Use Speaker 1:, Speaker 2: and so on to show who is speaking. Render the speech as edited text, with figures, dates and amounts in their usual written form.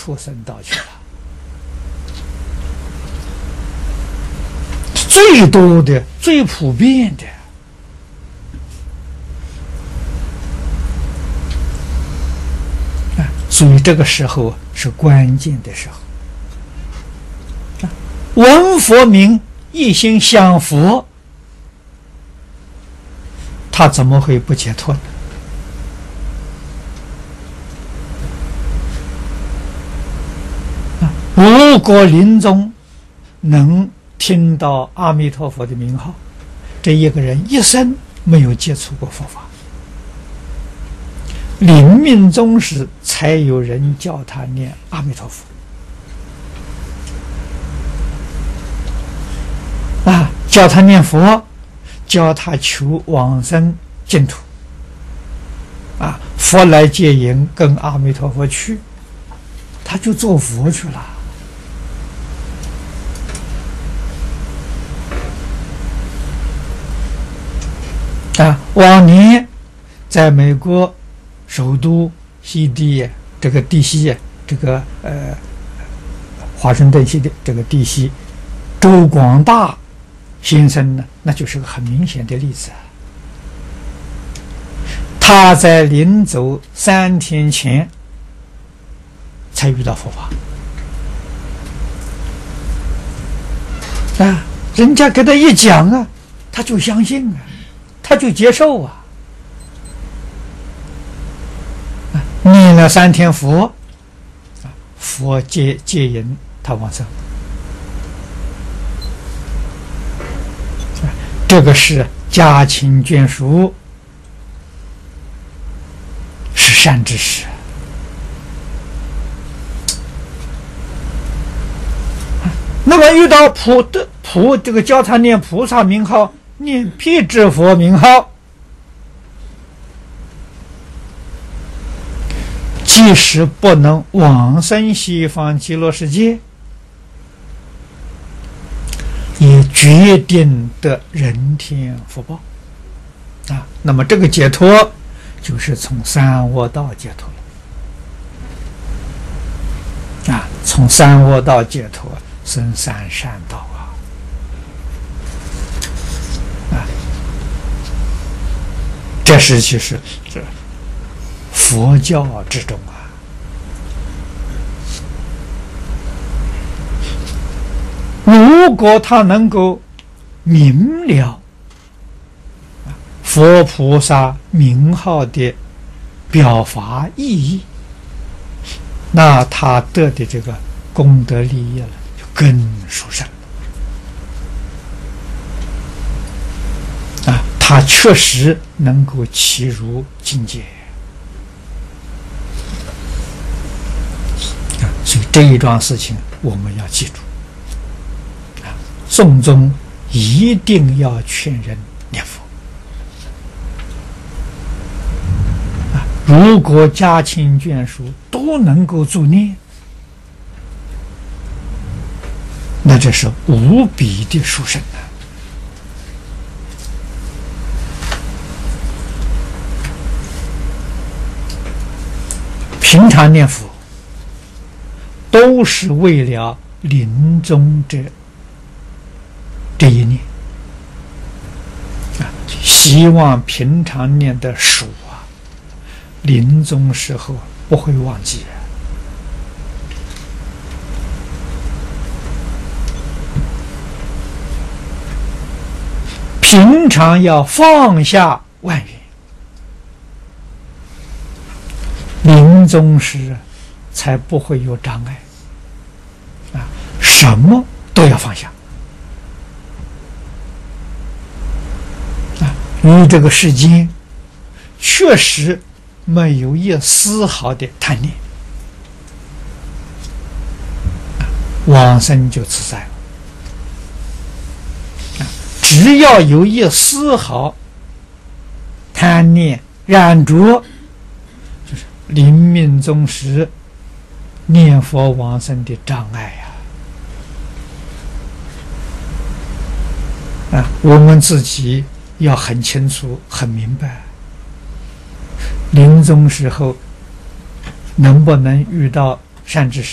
Speaker 1: 畜生道去了。最多的、最普遍的。所以这个时候是关键的时候。闻佛名，一心向佛，他怎么会不解脱呢？如果临终能听到阿弥陀佛的名号，这一个人一生没有接触过佛法，临命终时才有人叫他念阿弥陀佛。叫他念佛，叫他求往生净土。佛来接引，跟阿弥陀佛去，他就做佛去了。往年在美国首都西地这个地西这个华盛顿西的这个地西，周广大先生呢，那就是个很明显的例子。他在临走3天前才遇到佛法人家给他一讲他就相信他就接受念了3天佛，佛接引他往生。这个是家亲眷属，是善知识。那么遇到这个教他念菩萨名号，念辟支佛名号，即使不能往生西方极乐世界，也决定得人天福报那么这个解脱就是从三恶道解脱了从三恶道解脱生三善道这是其实这佛教之中如果他能够明了佛菩萨名号的表法意义，那他得的这个功德利益了就更殊胜他确实能够契入境界所以这一桩事情我们要记住诵中一定要劝人念佛如果家亲眷属都能够助念，那这是无比的殊胜平常念佛都是为了临终这一念希望平常念的熟临终时候不会忘记平常要放下万缘，临终时才不会有障碍什么都要放下与这个世间确实没有一丝毫的贪念往生就自在了只要有一丝毫贪念染着，就是临命终时念佛往生的障碍我们自己要很清楚很明白临终时候能不能遇到善知识